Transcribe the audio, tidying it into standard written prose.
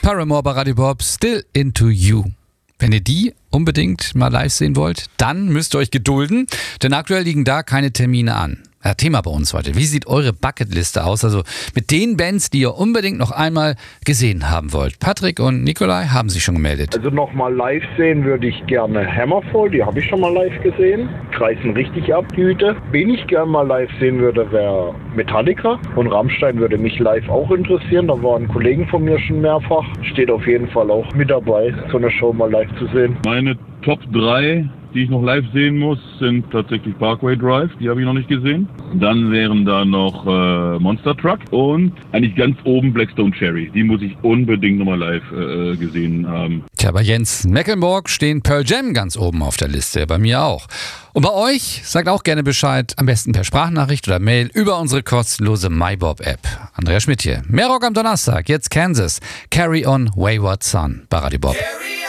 Paramore bei Radio Bob, Still Into You. Wenn ihr die unbedingt mal live sehen wollt, dann müsst ihr euch gedulden, denn aktuell liegen da keine Termine an. Ja, Thema bei uns heute. Wie sieht eure Bucketliste aus? Also mit den Bands, die ihr unbedingt noch einmal gesehen haben wollt. Patrick und Nikolai haben sich schon gemeldet. Also nochmal live sehen würde ich gerne Hammerfall, die habe ich schon mal live gesehen. Kreisen richtig ab, die Hüte. Wen ich gerne mal live sehen würde, wäre Metallica. Und Rammstein würde mich live auch interessieren. Da waren Kollegen von mir schon mehrfach. Steht auf jeden Fall auch mit dabei, so eine Show mal live zu sehen. Meine Top 3, die ich noch live sehen muss, sind tatsächlich Parkway Drive, die habe ich noch nicht gesehen. Dann wären da noch Monster Truck und eigentlich ganz oben Blackstone Cherry. Die muss ich unbedingt nochmal live gesehen haben. Tja, bei Jens Mecklenburg stehen Pearl Jam ganz oben auf der Liste, bei mir auch. Und bei euch sagt auch gerne Bescheid, am besten per Sprachnachricht oder Mail über unsere kostenlose MyBob-App. Andrea Schmidt hier. Mehr Rock am Donnerstag, jetzt Kansas. Carry on Wayward Son bei Radio Bob.